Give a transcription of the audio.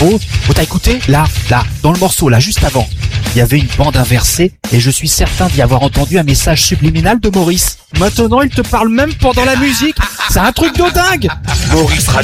Oh, t'as écouté? Là, dans le morceau, là, juste avant, il y avait une bande inversée et je suis certain d'y avoir entendu un message subliminal de Maurice. Maintenant, il te parle même pendant la musique. C'est un truc de dingue. Maurice